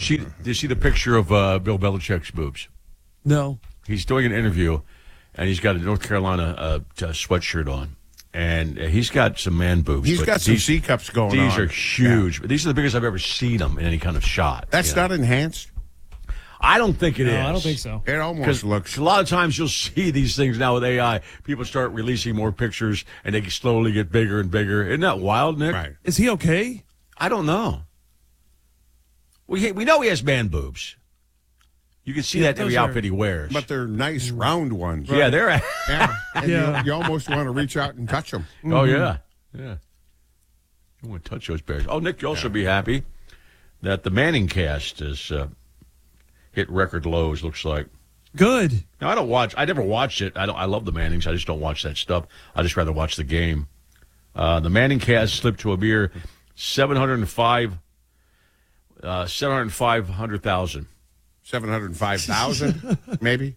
you see the picture of Bill Belichick's boobs? No. He's doing an interview, and he's got a North Carolina sweatshirt on. And he's got some man boobs. He's got some C cups going on. These are huge. Yeah. These are the biggest I've ever seen them in any kind of shot. That's not enhanced? I don't think it is. I don't think so. It almost looks. A lot of times you'll see these things now with AI. People start releasing more pictures, and they slowly get bigger and bigger. Isn't that wild, Nick? Right. Is he okay? I don't know. We know he has man boobs. You can see that in every outfit he wears. But they're nice round ones. Yeah, they're. And you almost want to reach out and touch them. Oh, yeah. Yeah. You want to touch those bears. Oh, Nick, you'll also be happy that the Manning cast has hit record lows, looks like. Good. Now, I never watched it. I love the Mannings. I just don't watch that stuff. I just rather watch the game. The Manning cast slipped to a mere 705,000. 705,000, maybe?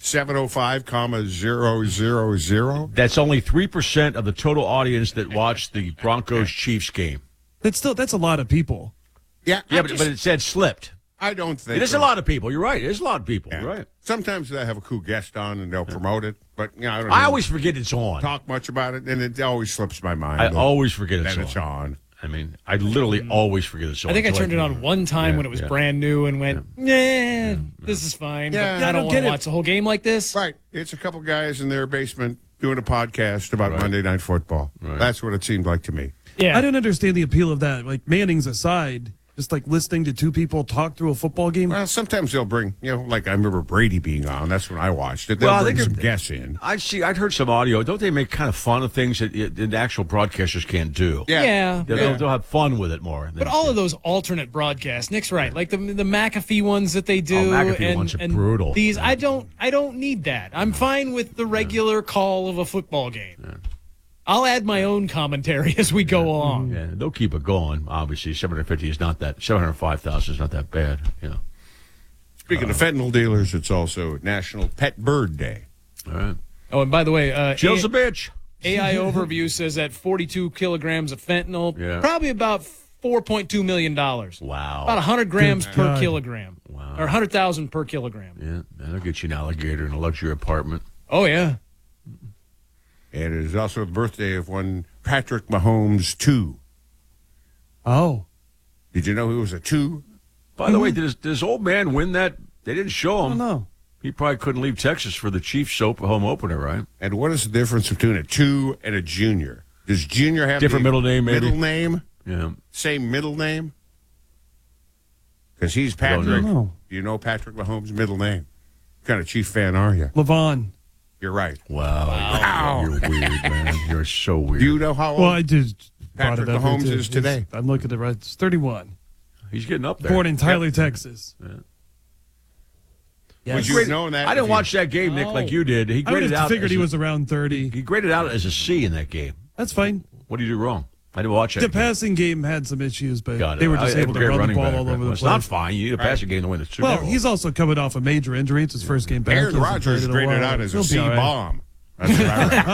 705,000. That's only 3% of the total audience that watched the Broncos-Chiefs game. That's a lot of people. Yeah, but it said slipped. I don't think it is a lot of people. You're right. It is a lot of people. Yeah. You're right. Sometimes they have a cool guest on and they'll promote it, but I always forget it's on. Talk much about it, and it always slips my mind. I always forget it's on. I mean, I literally always forget it's on. I think I turned it on one time when it was brand new and went, this is fine. Yeah, but I don't want to watch the whole game like this. Right. It's a couple guys in their basement doing a podcast about Monday Night Football. Right. That's what it seemed like to me. Yeah. I don't understand the appeal of that. Like, Manning's aside, just like listening to two people talk through a football game. Well, sometimes they'll bring, like I remember Brady being on. That's when I watched it. They'll bring some guests in. I'd heard some audio. Don't they make kind of fun of things that the actual broadcasters can't do? Yeah. They'll have fun with it more. But all of those alternate broadcasts, Nick's right. Like the McAfee ones that they do. McAfee ones are brutal. These, I don't need that. I'm fine with the regular call of a football game. Yeah. I'll add my own commentary as we go along. Yeah, they'll keep it going. Obviously, 750 is not that. 705,000 is not that bad. Speaking of fentanyl dealers, it's also National Pet Bird Day. All right. Oh, and by the way, Jill's a bitch. AI Overview says that 42 kilograms of fentanyl, probably about $4.2 million. Wow. About 100 grams per kilogram. Wow. Or 100,000 per kilogram. Yeah, that'll get you an alligator in a luxury apartment. Oh, yeah. And it is also the birthday of one Patrick Mahomes, 2. Oh. Did you know he was a 2? By the way, did his old man win that? They didn't show him. No. He probably couldn't leave Texas for the Chiefs home opener, right? And what is the difference between a 2 and a junior? Does junior have different middle name, maybe? Middle name? Yeah. Same middle name? Because he's Patrick. Do you know Patrick Mahomes' middle name? What kind of Chief fan are you? LeVon. You're right. Wow. You're weird, man. You're so weird. Do you know how old Well, I just Patrick Mahomes is today? I'm looking at it right. It's 31. He's getting up there. Born in Tyler, Texas. Yeah. Yes. Would you have known that? I didn't watch that game, Nick, like you did. He I would graded have out. figured he was around 30. He graded out as a C in that game. That's fine. What did you do wrong? I didn't watch it. The passing game had some issues, but Got it. they were just able to run the ball all over the It's place. not fine. You need a passing game to win the Super Bowl. Well, he's also coming off a major injury. It's his first game back. Aaron Rodgers graded out as a C-bomb. That's what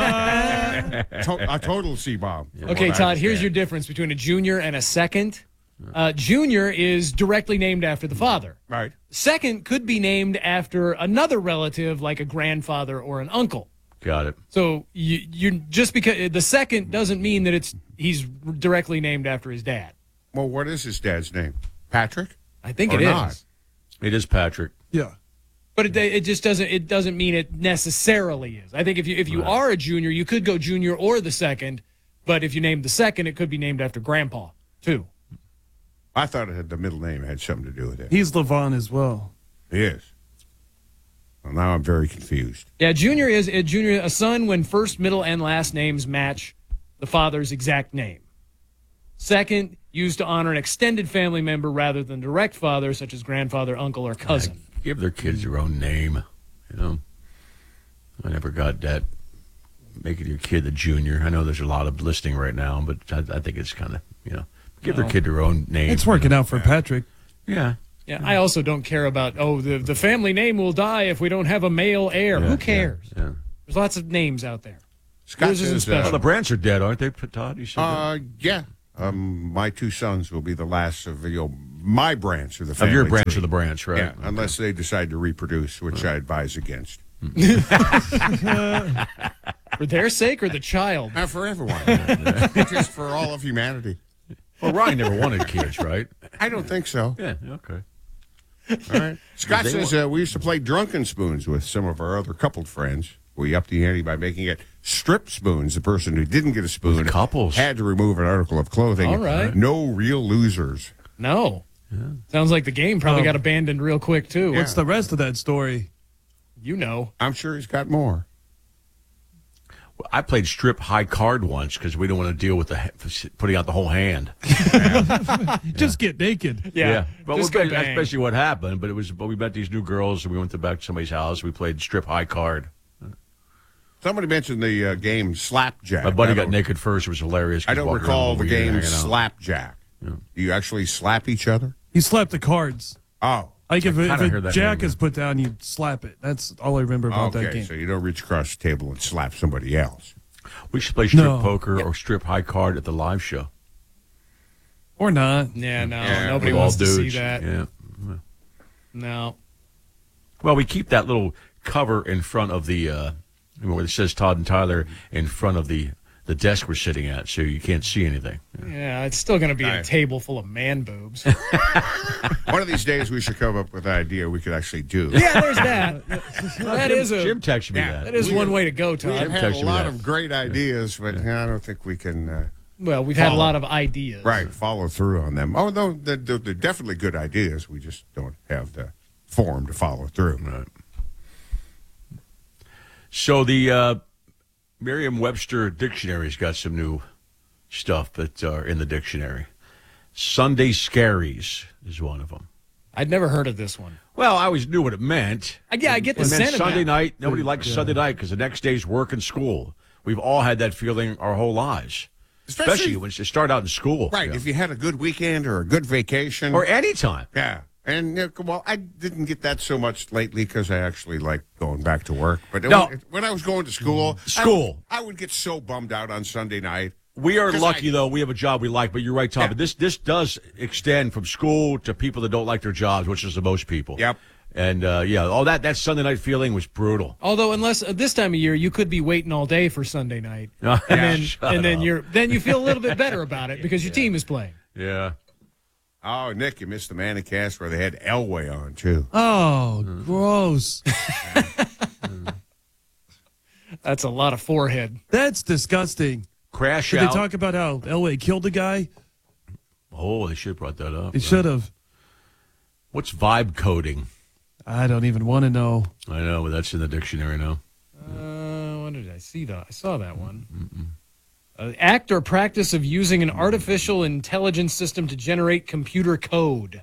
I read. A total C-bomb. Okay, Todd, here's your difference between a junior and a second. Junior is directly named after the father. Right. Second could be named after another relative, like a grandfather or an uncle. Got it. So you're just because the second doesn't mean that he's directly named after his dad. Well, what is his dad's name? Patrick? I think or it not? is. It is Patrick. Yeah. But it just doesn't mean it necessarily is. I think if you are a junior, you could go junior or the second, but if you name the second, it could be named after grandpa too. I thought the middle name had something to do with it. He's LeVon as well. He is. Well, now I'm very confused. Yeah, junior is a son when first, middle, and last names match the father's exact name. Second, used to honor an extended family member rather than direct father, such as grandfather, uncle, or cousin. Give their kids their own name. I never got that. Making your kid a junior. I know there's a lot of listening right now, but I think it's kind of, give their kid their own name. It's working out for Patrick. Yeah. Yeah, I also don't care about, the family name will die if we don't have a male heir. Yeah, Who cares? Yeah. There's lots of names out there. Scott Yours isn't says, special. The Brants are dead, aren't they, Todd? You said that? Yeah. My 2 sons will be the last of my branch of the family Of your branch tree. of the branch, right? Yeah, unless they decide to reproduce, which I advise against. For their sake or the child? Not for everyone. Just for all of humanity. Well, Ryan never wanted kids, right? I don't think so. Yeah, okay. All right. Scott says we used to play drunken spoons with some of our other coupled friends. We upped the ante by making it strip spoons. The person who didn't get a spoon With couples. had to remove an article of clothing. All right. No real losers. No. Sounds like the game probably got abandoned real quick, too. Yeah. What's the rest of that story? You know. I'm sure he's got more. I played strip high card once because we didn't want to deal with putting out the whole hand. Just get naked. Yeah. But Just that's go bang. basically what happened. But we met these new girls and we went back to somebody's house. We played strip high card. Somebody mentioned the game Slapjack. My buddy I got don't- naked first. It was hilarious. I don't Walking recall around the with a weed game hanging out. Slapjack. Do you actually slap each other? You slap the cards. Oh. Like if kinda a heard that jack name, is put down, you slap it. That's all I remember about that Okay, game. so you don't reach across the table and slap somebody else. We should play strip No. poker or strip high card at the live show. Or not. Yeah, no. Yeah, Nobody With all wants to see dudes. that. Yeah. No. Well, we keep that little cover in front of the where it says Todd and Tyler in front of the desk we're sitting at, so you can't see anything. Yeah, it's still going to be a Right. table full of man boobs. One of these days we should come up with an idea we could actually do. Yeah, there's that. That is Jim texted me Yeah. that is one way to go, We Todd. have had Text a me lot that. of great ideas, but I don't think we can Well, we've had a lot of ideas. follow through on them. Oh, no, they're definitely good ideas. We just don't have the form to follow through. Right. So the Merriam-Webster dictionary's got some new stuff that are in the dictionary. Sunday scaries is one of them. I'd never heard of this one. Well, I always knew what it meant. Yeah, I get the It meant sentiment. Sunday night. Nobody likes Sunday night because the next day's work and school. We've all had that feeling our whole lives, especially when you start out in school. Right, Yeah. if you had a good weekend or a good vacation. Or any time. Yeah. And, well, I didn't get that so much lately because I actually like going back to work. But No. when I was going to school, I would get so bummed out on Sunday night. We are 'Cause lucky, though. We have a job we like, but you're right, Tom. Yeah. But this does extend from school to people that don't like their jobs, which is the most people. Yep. And, all that Sunday night feeling was brutal. Although, unless this time of year, you could be waiting all day for Sunday night, Yeah, and then you feel a little bit better about it because your team is playing. Yeah. Oh, Nick, you missed the Manicast where they had Elway on, too. Oh, gross. That's a lot of forehead. That's disgusting. Crash Did out. they talk about how Elway killed a guy? Oh, they should have brought that up. They should have. What's vibe coding? I don't even want to know. I know, but that's in the dictionary now. When did I see that? I saw that one. Act or practice of using an artificial intelligence system to generate computer code.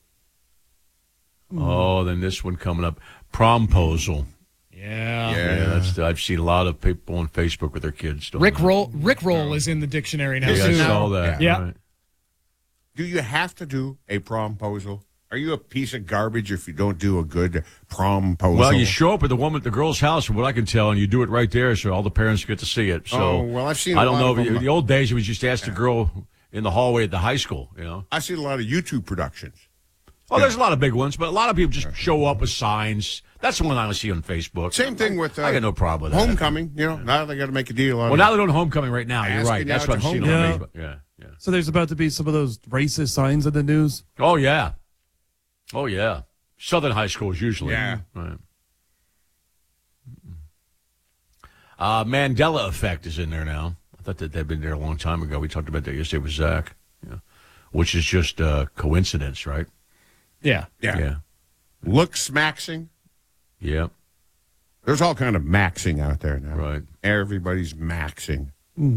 Oh, then this one coming up. Promposal. Yeah. Yeah, I've seen a lot of people on Facebook with their kids doing Rick that. Roll is in the dictionary now. Is Yeah, it I too. now? saw that. Yeah. Right. Do you have to do a promposal? Are you a piece of garbage if you don't do a good promposal? Well, you show up at the girl's house, from what I can tell, and you do it right there, so all the parents get to see it. So, Oh, well, I've seen I a don't lot know. of them. The old days, it was just ask the girl in the hallway at the high school. You know. I've seen a lot of YouTube productions. Oh, there's a lot of big ones, but a lot of people just show up with signs. That's the one I see on Facebook. Same thing with I got no problem with that. Homecoming. You know, now they got to make a deal on Well, it. now they're doing homecoming right now. You're Asking right. That's out what I'm to seeing on homecoming. Facebook. Yeah, yeah. So there's about to be some of those racist signs in the news. Oh yeah. Oh yeah. Southern high schools usually. Yeah. Right. Mandela effect is in there now. I thought that they'd been there a long time ago. We talked about that yesterday with Zach. Yeah. Which is just a coincidence, right? Yeah. Yeah. Yeah. Looks maxing. Yeah. There's all kind of maxing out there now. Right. Everybody's maxing.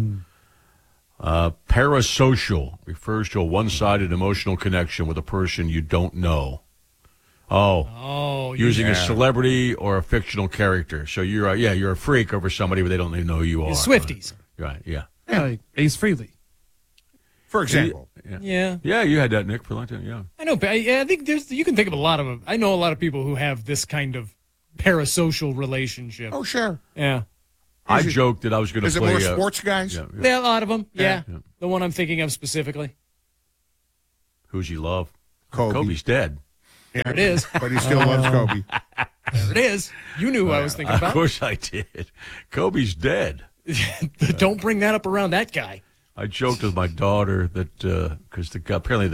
Parasocial refers to a one-sided emotional connection with a person you don't know. Oh, Using a Yeah. celebrity or a fictional character. So you're a freak over somebody, but they don't even know who you are. Swifties. Right. Yeah. Yeah, like Ace Frehley. For example. Yeah. Yeah, you had that, Nick, for a long time. Yeah. I know. But I think you can think of a lot of them. I know a lot of people who have this kind of parasocial relationship. Oh, sure. Yeah. I Is it- joked that I was going to Is it play. more sports guys? Yeah, yeah. Yeah, a lot of them. Yeah. Yeah. The one I'm thinking of specifically. Who's you love? Kobe. Kobe's dead. Yeah, There it is. But he still loves Kobe. There it is. You knew who I was thinking Of about. course I did. Kobe's dead. Don't bring that up around that guy. I joked with my daughter that because apparently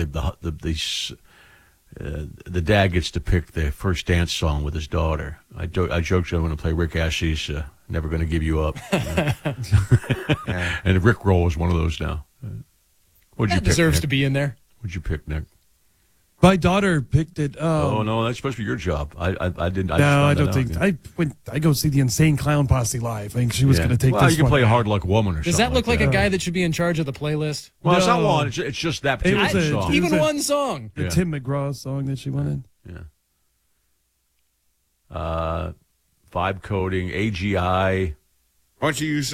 the dad gets to pick the first dance song with his daughter. I joked I'm going to play Rick Astley's "Never Gonna Give You Up," and Rick Roll is one of those now. What'd you That pick? deserves Nick? to be in there. What'd you pick, Nick? My daughter picked it. Oh no, that's supposed to be your job. I didn't. No, I don't think. I go see the Insane Clown Posse live. I think she was going to take well, this you can one. play Hard Luck Woman or Does something. that look like a guy that should be in charge of the playlist? Well, it's not No. one. It's just that It particular was a- song. it Even was a- one song. The Yeah. Tim McGraw song that she wanted. Yeah. Vibe coding, AGI. Why don't you use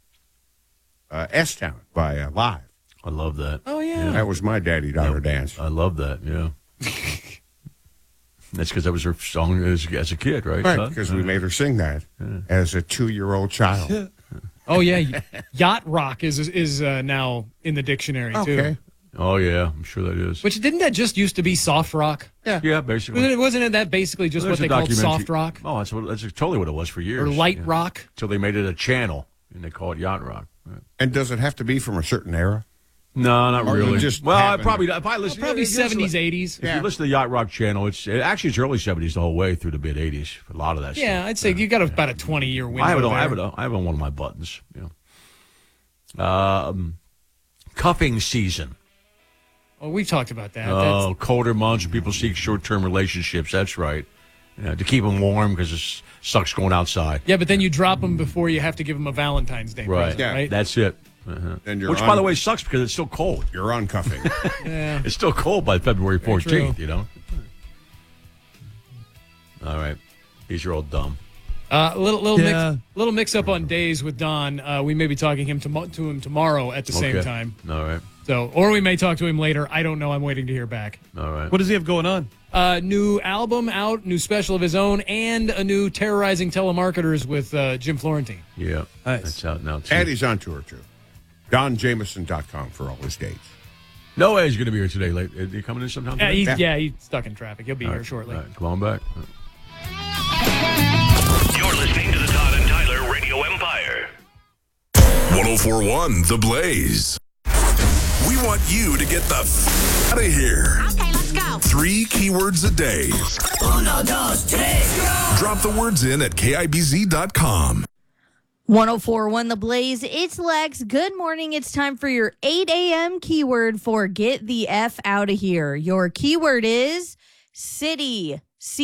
S-Town by Live? I love that. Oh, yeah. That was my daddy-daughter dance. I love that. Yeah. That's because that was her song as a kid, right? Right, son? because we made her sing that as a 2-year-old child. Oh, yeah. Yacht rock is now in the dictionary, too. Okay. Oh yeah, I'm sure that is. Which didn't that just used to be soft rock? Yeah, basically. Wasn't it that basically just There's what they a called documentary- soft rock? Oh, that's totally what it was for years. Or light Yeah. rock? Until they made it a channel and they call it yacht rock. Right. And does it have to be from a certain era? No, not Or really. just well, I happened. probably if I listen Probably if you listen to- 70s, 80s. If you listen to the yacht rock channel, it's early 70s the whole way through the mid 80s. A lot of that. Yeah, stuff. I'd say you got about a 20-year window. I have it on. there. I have it on one of my buttons. Yeah. Cuffing season. Well, we talked about that. Oh, colder months, people seek short-term relationships. That's right. To keep them warm because it sucks going outside. Yeah, but then you drop them before you have to give them a Valentine's Day Right. present, Yeah. right? That's it. Then you're Which, by the way, sucks because it's still cold. you're uncuffing. Yeah. It's still cold by February Very 14th, true. you know? All right. These are all dumb. Little mix up on days with Don. We may be talking to him tomorrow at the same Okay. time. All right. So, or we may talk to him later. I don't know. I'm waiting to hear back. All right. What does he have going on? New album out, new special of his own, and a new Terrorizing Telemarketers with Jim Florentine. Yeah. Nice. That's out now, too. And he's on tour, too. DonJameson.com for all his dates. No way he's going to be here today. Late. Is he coming in sometime Yeah, today? he's stuck in traffic. He'll be All here right. shortly. All right. Come on back. You're listening to the Todd and Tyler Radio Empire. 1041 The Blaze. We want you to get the out of here. Okay, let's go. 3 keywords a day. Drop the words in at KIBZ.com. 1041 The Blaze. It's Lex. Good morning. It's time for your 8 a.m. keyword for Get the F Out of Here. Your keyword is city.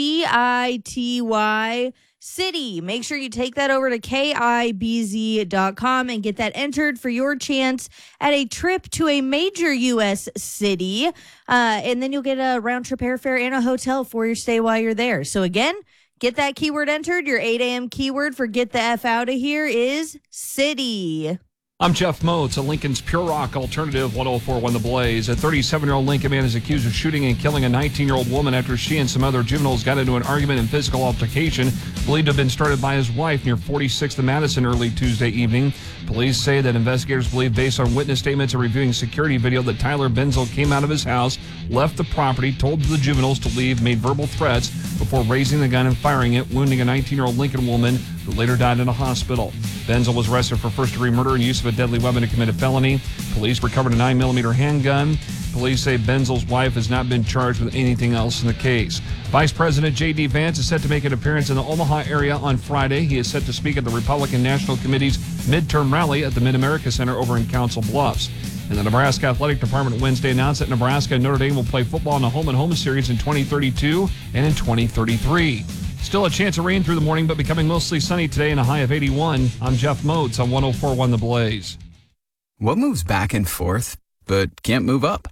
CITY. City. Make sure you take that over to KIBZ.com and get that entered for your chance at a trip to a major U.S. city. And then you'll get a round trip airfare and a hotel for your stay while you're there. So again, get that keyword entered. Your 8 a.m. keyword for Get the F Out of Here is city. I'm Jeff Moats, a Lincoln's Pure Rock Alternative 1041 The Blaze. A 37-year-old Lincoln man is accused of shooting and killing a 19-year-old woman after she and some other juveniles got into an argument and physical altercation believed to have been started by his wife near 46th and Madison early Tuesday evening. Police say that investigators believe, based on witness statements and reviewing security video, that Tyler Benzel came out of his house, left the property, told the juveniles to leave, made verbal threats before raising the gun and firing it, wounding a 19-year-old Lincoln woman who later died in a hospital. Benzel was arrested for first-degree murder and use of a deadly weapon to commit a felony. Police recovered a 9mm handgun. Police say Benzel's wife has not been charged with anything else in the case. Vice President J.D. Vance is set to make an appearance in the Omaha area on Friday. He is set to speak at the Republican National Committee's midterm rally at the Mid-America Center over in Council Bluffs. And the Nebraska Athletic Department Wednesday announced that Nebraska and Notre Dame will play football in a home-and-home series in 2032 and in 2033. Still a chance of rain through the morning, but becoming mostly sunny today and a high of 81. I'm Jeff Moats on 1041 The Blaze. What moves back and forth, but can't move up?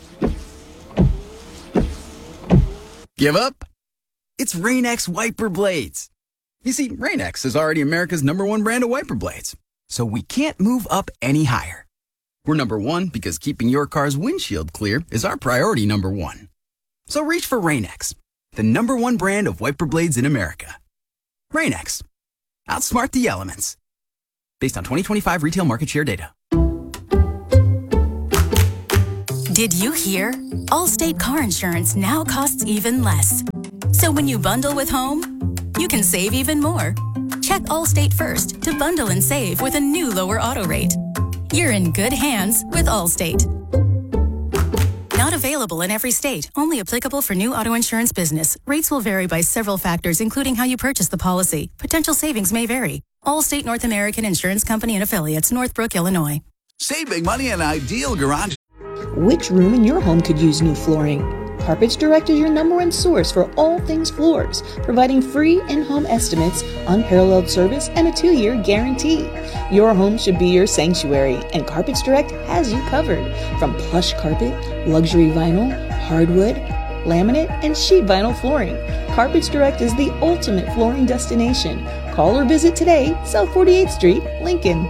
Give up? It's Rain-X wiper blades. You see, Rain-X is already America's #1 brand of wiper blades, so we can't move up any higher. We're #1 because keeping your car's windshield clear is our priority #1. So reach for Rain-X, the #1 brand of wiper blades in America. Rain-X. Outsmart the elements. Based on 2025 retail market share data. Did you hear? Allstate car insurance now costs even less. So when you bundle with home, you can save even more. Check Allstate first to bundle and save with a new lower auto rate. You're in good hands with Allstate. Not available in every state. Only applicable for new auto insurance business. Rates will vary by several factors, including how you purchase the policy. Potential savings may vary. Allstate North American Insurance Company and Affiliates, Northbrook, Illinois. Save big money in Ideal Garage. Which room in your home could use new flooring? Carpets Direct is your #1 source for all things floors, providing free in-home estimates, unparalleled service, and a 2-year guarantee. Your home should be your sanctuary, and Carpets Direct has you covered. From plush carpet, luxury vinyl, hardwood, laminate, and sheet vinyl flooring, Carpets Direct is the ultimate flooring destination. Call or visit today, South 48th Street, Lincoln.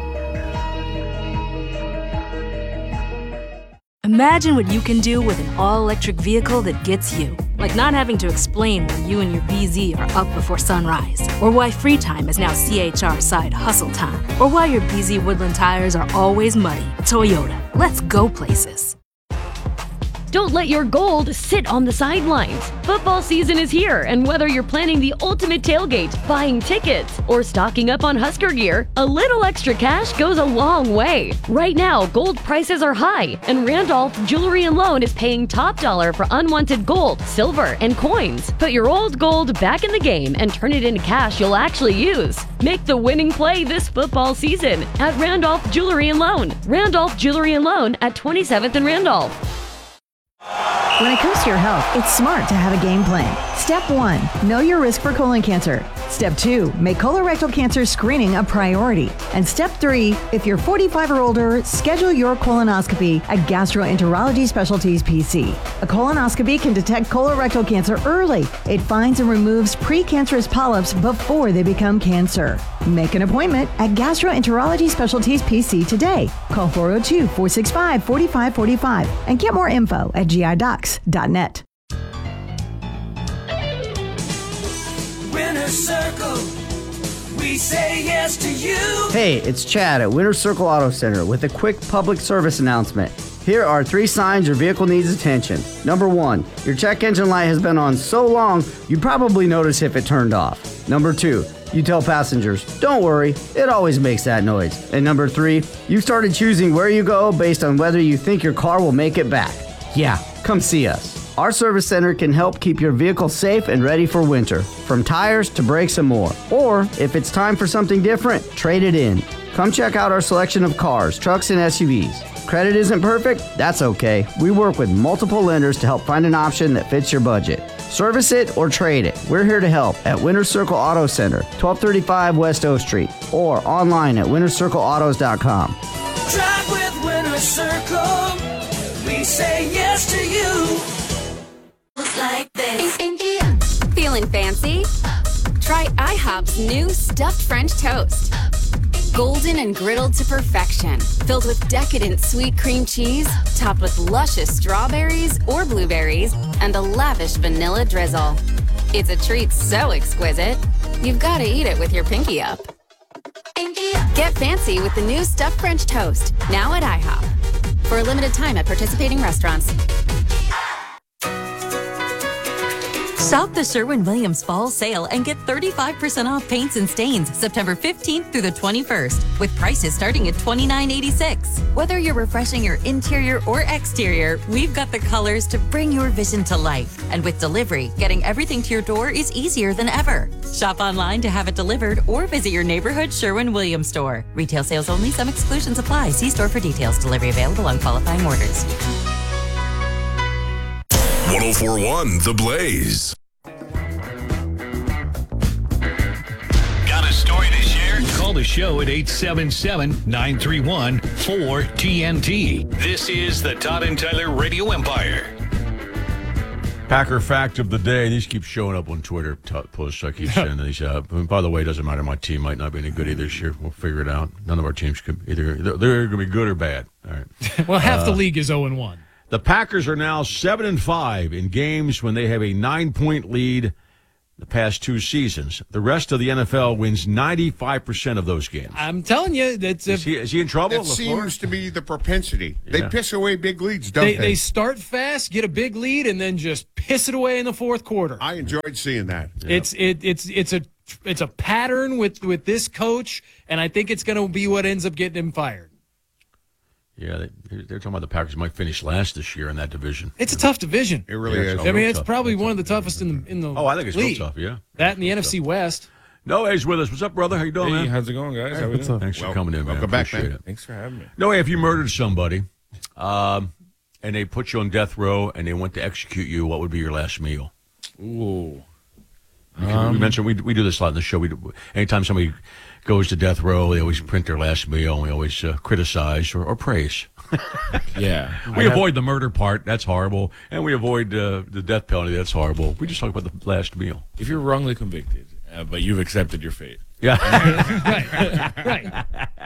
Imagine what you can do with an all-electric vehicle that gets you. Like not having to explain why you and your BZ are up before sunrise, or why free time is now CHR side hustle time, or why your BZ Woodland tires are always muddy. Toyota, let's go places. Don't let your gold sit on the sidelines. Football season is here, and whether you're planning the ultimate tailgate, buying tickets, or stocking up on Husker gear, a little extra cash goes a long way. Right now, gold prices are high, and Randolph Jewelry and Loan is paying top dollar for unwanted gold, silver, and coins. Put your old gold back in the game and turn it into cash you'll actually use. Make the winning play this football season at Randolph Jewelry and Loan. Randolph Jewelry and Loan at 27th and Randolph. When it comes to your health, it's smart to have a game plan. Step 1, know your risk for colon cancer. Step 2, make colorectal cancer screening a priority. And step 3, if you're 45 or older, schedule your colonoscopy at Gastroenterology Specialties PC. A colonoscopy can detect colorectal cancer early. It finds and removes precancerous polyps before they become cancer. Make an appointment at Gastroenterology Specialties PC today. Call 402-465-4545 and get more info at gidocs.net. Winner Circle, we say yes to you. Hey, it's Chad at Winter Circle Auto Center with a quick public service announcement. Here are 3 signs your vehicle needs attention. Number 1, your check engine light has been on so long, you'd probably notice if it turned off. Number 2, you tell passengers, don't worry, it always makes that noise. And number 3, you started choosing where you go based on whether you think your car will make it back. Yeah, come see us. Our service center can help keep your vehicle safe and ready for winter, from tires to brakes and more. Or, if it's time for something different, trade it in. Come check out our selection of cars, trucks, and SUVs. Credit isn't perfect? That's okay. We work with multiple lenders to help find an option that fits your budget. Service it or trade it. We're here to help at Winter Circle Auto Center, 1235 West O Street, or online at wintercircleautos.com. Drive with Winner Circle. We say yes to you. Like this. Feeling fancy? Try IHOP's new stuffed French toast. Golden and griddled to perfection, filled with decadent sweet cream cheese, topped with luscious strawberries or blueberries, and a lavish vanilla drizzle. It's a treat so exquisite, you've got to eat it with your pinky up. Get fancy with the new stuffed French toast, now at IHOP. For a limited time at participating restaurants. Shop the Sherwin-Williams Fall Sale and get 35% off paints and stains September 15th through the 21st, with prices starting at $29.86. Whether you're refreshing your interior or exterior, we've got the colors to bring your vision to life. And with delivery, getting everything to your door is easier than ever. Shop online to have it delivered or visit your neighborhood Sherwin-Williams store. Retail sales only. Some exclusions apply. See store for details. Delivery available on qualifying orders. 1041 The Blaze. Got a story to share? Call the show at 877-931-4TNT. This is the Todd and Tyler Radio Empire. Packer fact of the day. These keep showing up on Twitter posts. I keep sending these out. And by the way, it doesn't matter. My team might not be any good either this year. We'll figure it out. None of our teams could either. They're going to be good or bad. All right. Well, half the league is 0-1. The Packers are now 7-5 in games when they have a 9-point lead the past 2 seasons. The rest of the NFL wins 95% of those games. I'm telling you, that's Is he in trouble? That seems to be the propensity. They Yeah. piss away big leads, don't they? They start fast, get a big lead, and then just piss it away in the fourth quarter. I enjoyed seeing that. It's a pattern with this coach, and I think it's going to be what ends up getting him fired. Yeah, they're talking about the Packers might finish last this year in that division. It's a tough division. It really is. I mean, it's probably one of the toughest in the Oh, I think it's real league. tough, yeah. That and the NFC West. Noah's with us. What's up, brother? How you doing, man? How's it going, guys? How we doing? Thanks for coming in, man. welcome back, Appreciate man. it. Thanks for having me. Noah, if you murdered somebody and they put you on death row and they went to execute you, what would be your last meal? Ooh. We mentioned we do this a lot in the show. Anytime somebody goes to death row, they always print their last meal, and we always criticize or praise. Yeah. We avoid the murder part. That's horrible. And we avoid the death penalty. That's horrible. We just talk about the last meal. If you're wrongly convicted, but you've accepted your fate. Yeah. Right.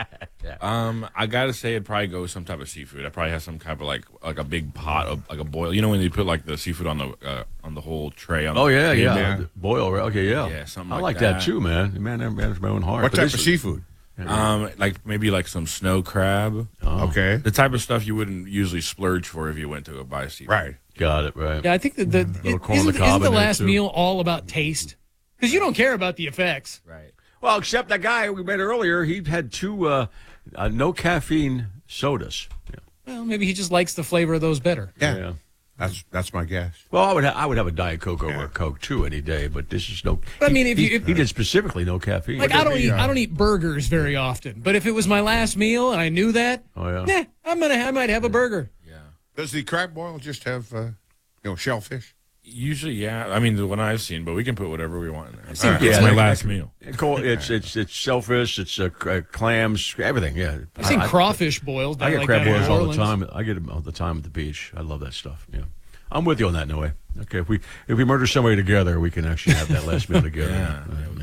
I gotta say it'd probably go with some type of seafood. I probably have some type of like a big pot of like a boil. You know when they put like the seafood on the whole tray. Oh yeah. Boil. Right? Okay, yeah. Yeah, something I like like that too, man. Man, that's my own heart. What But type this of is- seafood? Like maybe like some snow crab. Okay. The type of stuff you wouldn't usually splurge for if you went to go buy seafood. Right. Got it. Right. Yeah, I think that Little corn on the cob isn't the in there, last too. meal all about taste? Because you don't care about the effects. Right. Well, except that guy we met earlier, he had 2 no caffeine sodas. Yeah. Well, maybe he just likes the flavor of those better. Yeah. That's my guess. Well, I would have a Diet Coke over a Coke too any day, but this is no. But I mean, if he you did specifically no caffeine. Like I don't eat burgers very often, but if it was my last meal and I knew that, I might have a burger. Does the crab boil just have shellfish? Usually, yeah. I mean, the one I've seen, but we can put whatever we want in there. It's It's my last meal. It's shellfish, it's clams, everything. Yeah, I've seen crawfish boiled. I get like crab that in boils all the Orleans. time. I get them all the time at the beach. I love that stuff. Yeah, I'm with you on that, Noe. Okay, if we murder somebody together, we can actually have that last meal together.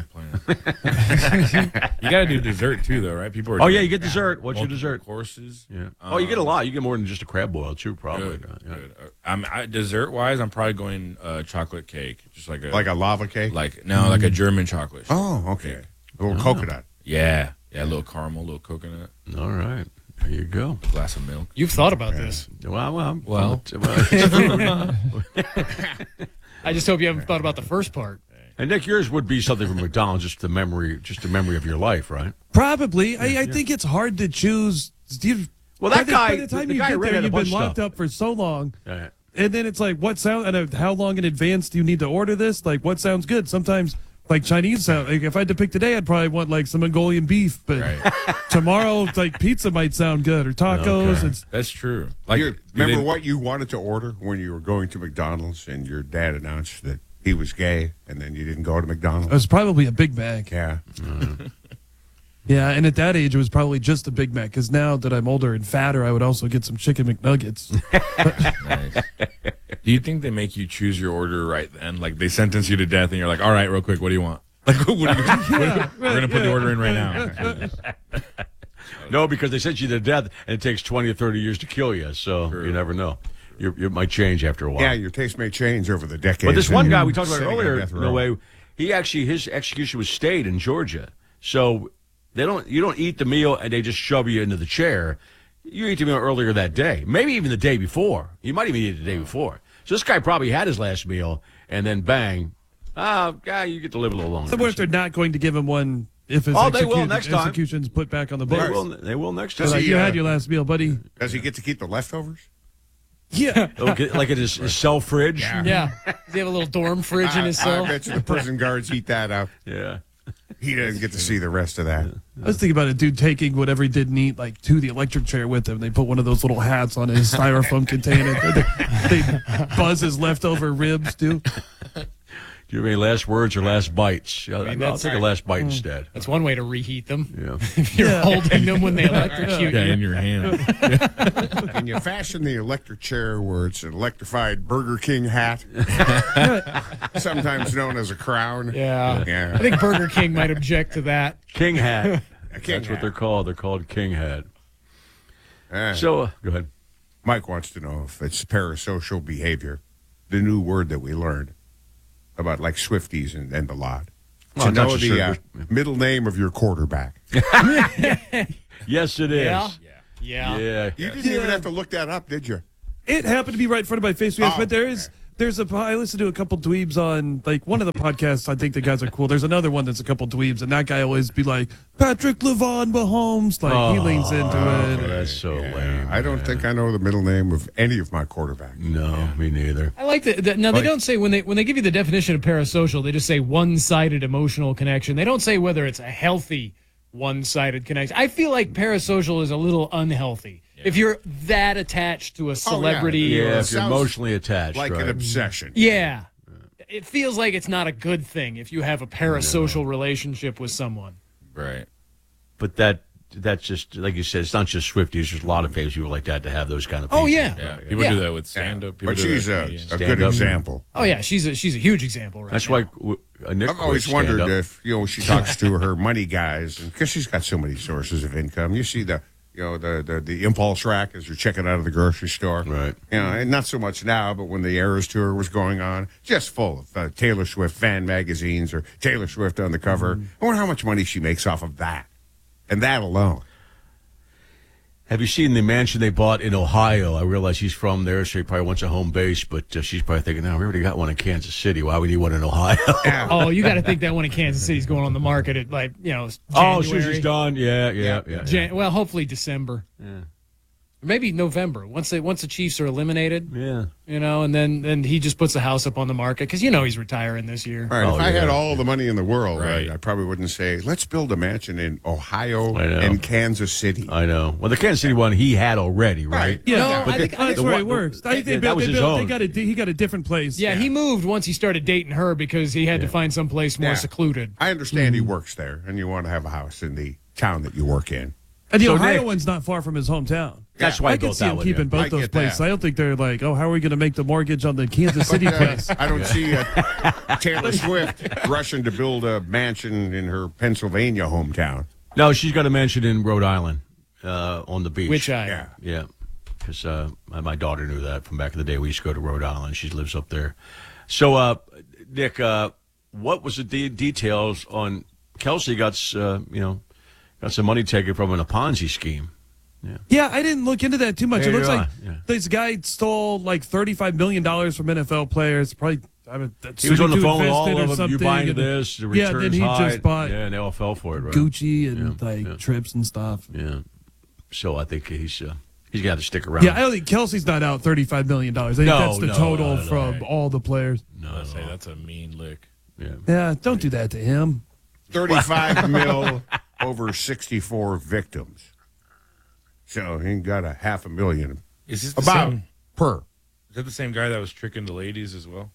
You got to do dessert too, though, right? People are. Oh yeah, you get dessert. What's your multiple dessert? Courses. Yeah. You get a lot. You get more than just a crab boil too, probably. Good. Dessert wise, I'm probably going chocolate cake, just like a lava cake. Like a German chocolate. Oh, okay. A little coconut. Yeah, a little caramel, a little coconut. All right. There you go. A glass of milk. You've thought about this. Well. I just hope you haven't thought about the first part. And Nick, yours would be something from McDonald's, just a memory of your life, right? Probably. I think it's hard to choose. Well, that by guy, the time the you guy get read there, a you've bunch been of locked stuff. up for so long. Yeah. And then it's like, what sound? And how long in advance do you need to order this? Like, what sounds good? Sometimes, like Chinese sound. Like, if I had to pick today, I'd probably want like some Mongolian beef. But tomorrow, like pizza might sound good or tacos. Okay. It's That's true. Remember what you wanted to order when you were going to McDonald's and your dad announced that he was gay, and then you didn't go to McDonald's? it was probably a Big Mac. Yeah. Yeah, and at that age, it was probably just a Big Mac. Because now that I'm older and fatter, I would also get some chicken McNuggets. Nice. Do you think they make you choose your order right then? Like they sentence you to death, and you're like, "All right, real quick, what do you want?" Like, what do you, we're gonna put the order in right now. No, because they sent you to death, and it takes 20 or 30 years to kill you, so you never know. You might change after a while. Yeah, your taste may change over the decades. But this and one you're guy we talked about sitting on earlier, death row. no way, his execution was stayed in Georgia. So you don't eat the meal and they just shove you into the chair. You eat the meal earlier that day, maybe even the day before. You might even eat it the day before. So this guy probably had his last meal, and then bang, you get to live a little longer. So what if they're not going to give him one if his they will next time. execution's put back on the books? They will next So time. like, you had your last meal, buddy. Does he get to keep the leftovers? Yeah. Like in his cell fridge? Yeah. Does he have a little dorm fridge in his cell? I bet you the prison guards eat that up. Yeah. He doesn't get to see the rest of that. I was thinking about a dude taking whatever he didn't eat, like, to the electric chair with him. They put one of those little hats on his styrofoam container. They buzz his leftover ribs, too. Do you have any last words or last bites? I'll that's take a last bite instead. That's one way to reheat them. Yeah. If you're holding them when they electrocute you. in your hand. Can you fashion the electric chair where it's an electrified Burger King hat? Sometimes known as a crown. Yeah. I think Burger King might object to that. King hat. King That's what hat. they're called. They're called king hat. Ah. So, go ahead. Mike wants to know if it's parasocial behavior, the new word that we learned about like Swifties and the lot. Well, To know that's a the certain- middle name of your quarterback. Yes, it is. Yeah. Yeah. You didn't even have to look that up, did you? It happened to be right in front of my face, but I listen to a couple dweebs on, like, one of the podcasts. I think the guys are cool. There's another one that's a couple dweebs, and that guy always be like, Patrick LeVon Mahomes. Like, he leans into it. That's so lame. I don't think I know the middle name of any of my quarterbacks. No, me neither. I like that. Now they don't say when they give you the definition of parasocial, they just say one-sided emotional connection. They don't say whether it's a healthy one-sided connection. I feel like parasocial is a little unhealthy. If you're that attached to a celebrity, Yeah, or if you're emotionally attached. Like right. an obsession. yeah, it feels like it's not a good thing if you have a parasocial relationship with someone. Right. But that's just, like you said, it's not just Swifties. There's a lot of famous people like that to have those kind of people. Oh yeah, Yeah. People do that with stand-up. People But do she's that a with good Stand-up. example. oh yeah. She's a huge example, right? That's now. why Nick I've always quit wondered stand-up. if, she talks to her money guys, because she's got so many sources of income. You see the impulse rack as you're checking out of the grocery store. Right. And not so much now, but when the Eras tour was going on, just full of Taylor Swift fan magazines or Taylor Swift on the cover. I wonder how much money she makes off of that. And that alone. Have you seen the mansion they bought in Ohio? I realize he's from there, so he probably wants a home base, but she's probably thinking, no, we already got one in Kansas City. Why would he want in Ohio? Oh, you got to think that one in Kansas City's going on the market at January. Oh, Susie's done. Yeah. Well, hopefully December. Yeah. Maybe November. Once the Chiefs are eliminated. Yeah. And then he just puts the house up on the market because he's retiring this year. All right, Oh, if I yeah. had all the money in the world, Right. I probably wouldn't say, let's build a mansion in Ohio I know. and Kansas City. I know. Well, the Kansas City one he had already, right? Yeah, No, But I think that's the where one- it works. I think that was his own. he got a different place. Yeah, he moved once he started dating her because he had to find someplace more Yeah. secluded. I understand he works there, and you want to have a house in the town that you work in. And the So, Ohio Nick- one's not far from his hometown. That's why I I can built see that him one. keeping yeah. I both those get places. that. I don't think they're like, how are we going to make the mortgage on the Kansas City place? I don't see Taylor Swift rushing to build a mansion in her Pennsylvania hometown. No, she's got a mansion in Rhode Island on the beach. Which Yeah, because my daughter knew that from back in the day. We used to go to Rhode Island. She lives up there. So, Nick, what was the details on Kelsey got some money taken from a Ponzi scheme? Yeah, I didn't look into that too much. Neither It looks did like I, yeah. this guy stole like $35 million from NFL players. Probably, He was on the phone with all invested or of them. You something, buying and- this? The Yeah, returns then he high. just bought Yeah, and they all fell for it, right? Gucci and trips and stuff. Yeah. So I think he's got to stick around. Yeah, I don't think Kelsey's not out $35 million. I think that's the total no, from all the players. I say that's a mean lick. Yeah, don't do that to him. 35 mil over 64 victims. So he got a $500,000. Is this the about same, per. Is that the same guy that was tricking the ladies as well?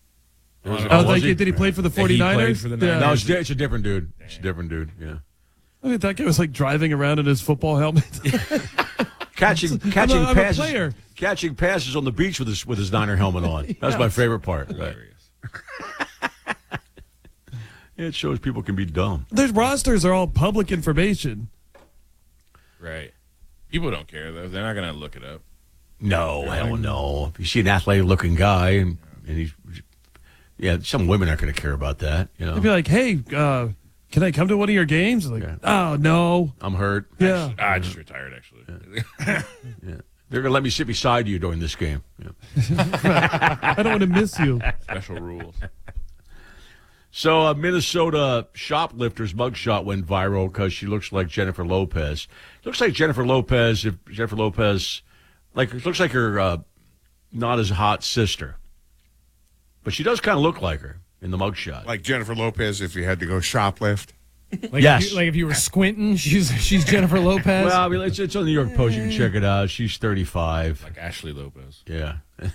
Did he play for the 49ers? He played for the Niners. No, it's a different dude. It's a different dude. Yeah. I mean, that guy was like driving around in his football helmet. Catching I'm a passes. player. Catching passes on the beach with his Niner helmet on. That's my favorite part. Right. It shows people can be dumb. Their rosters are all public information. Right. People don't care, though. They're not going to look it up. No, hell no. If you see an athletic-looking guy and he's, some women aren't going to care about that. You know, They'd be like, "Hey, can I come to one of your games?" Like, oh no, I'm hurt. Yeah, I just retired actually. Yeah. They're going to let me sit beside you during this game. Yeah. I don't want to miss you. Special rules. So Minnesota shoplifter's mugshot went viral because she looks like Jennifer Lopez. Looks like Jennifer Lopez. If Jennifer Lopez, it looks like her not as hot sister, but she does kind of look like her in the mugshot. Like Jennifer Lopez if you had to go shoplift. Yes. If you were squinting, she's Jennifer Lopez. Well, I mean, it's on the New York Post. You can check it out. She's 35. Like Ashley Lopez. Yeah.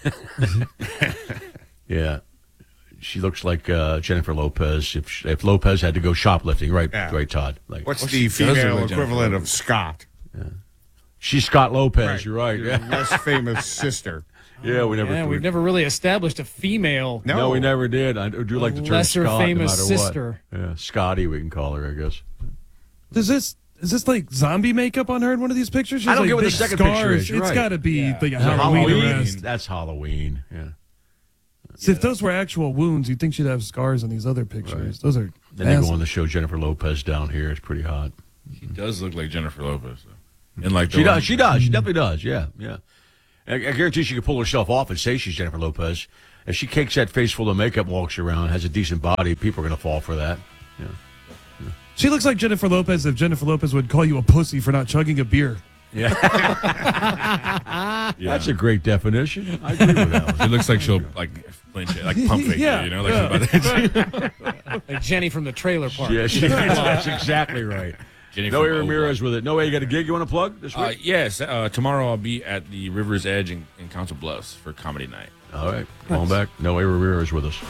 Yeah. She looks like Jennifer Lopez if Lopez had to go shoplifting, right? Yeah. Right, Todd. Like, What's the female equivalent of Scott? she's Scott Lopez. Right. You're right. Your Yeah. less famous sister. Yeah, we've never really established a female. No, we never did. I do like the term lesser Scott, famous no matter sister. What. Yeah, Scotty, we can call her, I guess. Is this like zombie makeup on her in one of these pictures? She I has, don't like, get what the big second scars. picture is. You're It's right. got to be like a Is it Halloween arrest. That's Halloween. Yeah. See, if those were actual wounds, you'd think she'd have scars on these other pictures. Those are. Then they go on the show Jennifer Lopez down here. It's pretty hot. She does look like Jennifer Lopez. Though. And like she does. She definitely does. Yeah. I guarantee she could pull herself off and say she's Jennifer Lopez. If she cakes that face full of makeup, walks around, has a decent body, people are going to fall for that. Yeah. She looks like Jennifer Lopez if Jennifer Lopez would call you a pussy for not chugging a beer. Yeah. That's a great definition. I agree with that one. She looks like she'll flinch it, like pump fake it, you know? Like Jenny from the Trailer Park. Yeah, that's exactly right. Noe Ramirez with it. Noe, you got a gig you want to plug this week? Yes. Tomorrow I'll be at the River's Edge in Council Bluffs for comedy night. All right. Come on back. Noe Ramirez with us.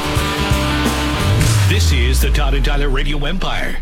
This is the Todd and Tyler Radio Empire.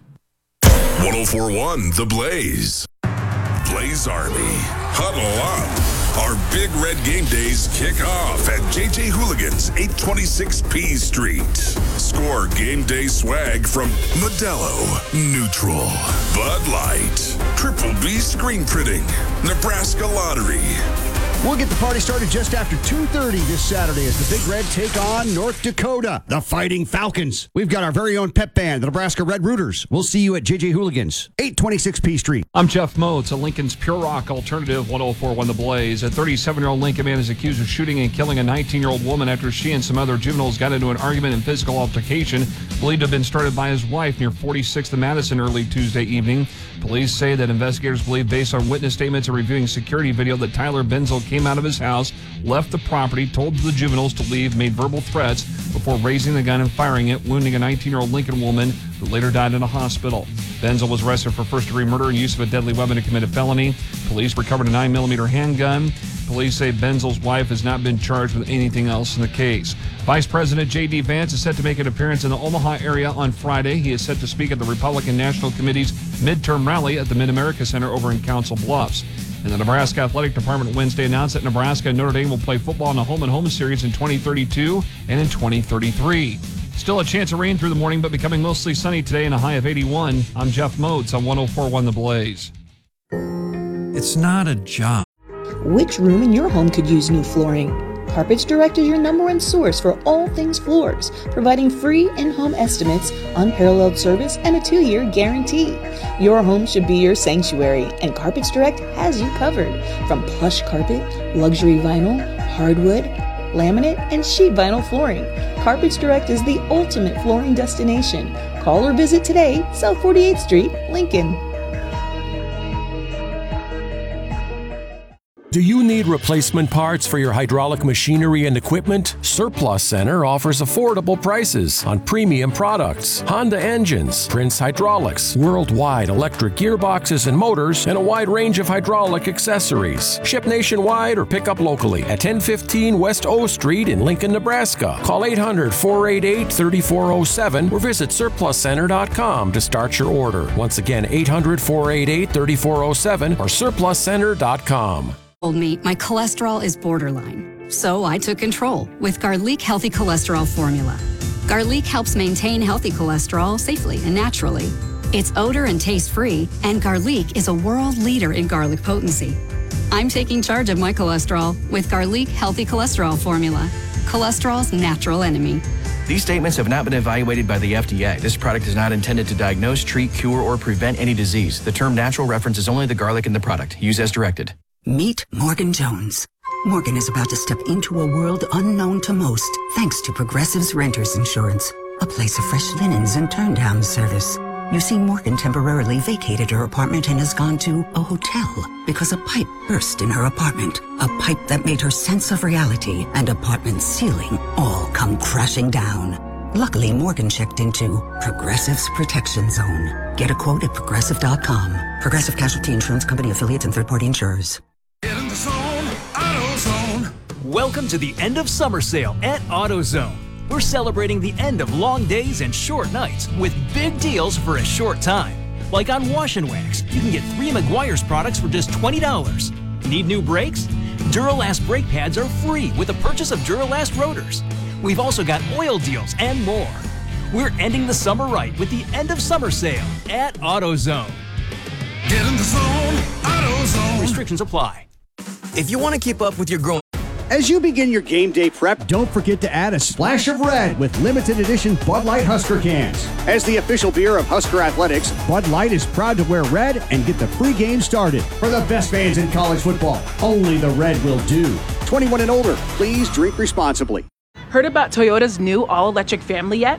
1041 The Blaze. Blaze Army. Huddle up. Our Big Red Game Days kick off at JJ Hooligans, 826 P Street. Score game day swag from Modelo, Neutral, Bud Light, Triple B Screen Printing, Nebraska Lottery. We'll get the party started just after 2:30 this Saturday as the Big Red take on North Dakota, the Fighting Falcons. We've got our very own pep band, the Nebraska Red Rooters. We'll see you at JJ Hooligans, 826 P Street. I'm Jeff Moats, a Lincoln's Pure Rock Alternative 1041 The Blaze. A 37-year-old Lincoln man is accused of shooting and killing a 19-year-old woman after she and some other juveniles got into an argument and physical altercation believed to have been started by his wife near 46th and Madison early Tuesday evening. Police say that investigators believe, based on witness statements and reviewing security video, that Tyler Benzel came out of his house, left the property, told the juveniles to leave, made verbal threats before raising the gun and firing it, wounding a 19-year-old Lincoln woman who later died in a hospital. Benzel was arrested for first-degree murder and use of a deadly weapon to commit a felony. Police recovered a 9mm handgun. Police say Benzel's wife has not been charged with anything else in the case. Vice President J.D. Vance is set to make an appearance in the Omaha area on Friday. He is set to speak at the Republican National Committee's midterm rally at the Mid-America Center over in Council Bluffs. And the Nebraska Athletic Department Wednesday announced that Nebraska and Notre Dame will play football in a home-and-home series in 2032 and in 2033. Still a chance of rain through the morning, but becoming mostly sunny today and a high of 81. I'm Jeff Moats on 1041 The Blaze. It's not a job. Which room in your home could use new flooring? Carpets Direct is your #1 source for all things floors, providing free in-home estimates, unparalleled service, and a 2-year guarantee. Your home should be your sanctuary, and Carpets Direct has you covered. From plush carpet, luxury vinyl, hardwood, laminate, and sheet vinyl flooring, Carpets Direct is the ultimate flooring destination. Call or visit today, South 48th Street, Lincoln. Do you need replacement parts for your hydraulic machinery and equipment? Surplus Center offers affordable prices on premium products, Honda engines, Prince Hydraulics, worldwide electric gearboxes and motors, and a wide range of hydraulic accessories. Ship nationwide or pick up locally at 1015 West O Street in Lincoln, Nebraska. Call 800-488-3407 or visit surpluscenter.com to start your order. Once again, 800-488-3407 or surpluscenter.com. Told me my cholesterol is borderline. So I took control with Garlic Healthy Cholesterol Formula. Garlic helps maintain healthy cholesterol safely and naturally. It's odor and taste free, and Garlic is a world leader in garlic potency. I'm taking charge of my cholesterol with Garlic Healthy Cholesterol Formula. Cholesterol's natural enemy. These statements have not been evaluated by the FDA. This product is not intended to diagnose, treat, cure, or prevent any disease. The term natural references only the garlic in the product. Use as directed. Meet Morgan Jones. Morgan is about to step into a world unknown to most, thanks to Progressive's Renters Insurance, a place of fresh linens and turn-down service. You see, Morgan temporarily vacated her apartment and has gone to a hotel because a pipe burst in her apartment. A pipe that made her sense of reality and apartment ceiling all come crashing down. Luckily, Morgan checked into Progressive's Protection Zone. Get a quote at Progressive.com. Progressive Casualty Insurance Company affiliates and third-party insurers. Welcome to the end of summer sale at AutoZone. We're celebrating the end of long days and short nights with big deals for a short time. Like on Wash and Wax, you can get 3 Meguiar's products for just $20. Need new brakes? Duralast brake pads are free with the purchase of Duralast rotors. We've also got oil deals and more. We're ending the summer right with the end of summer sale at AutoZone. Get in the zone, AutoZone. Restrictions apply. If you want to keep up with your growing... As you begin your game day prep, don't forget to add a splash of red with limited edition Bud Light Husker cans. As the official beer of Husker Athletics, Bud Light is proud to wear red and get the free game started. For the best fans in college football, only the red will do. 21 and older, please drink responsibly. Heard about Toyota's new all-electric family yet?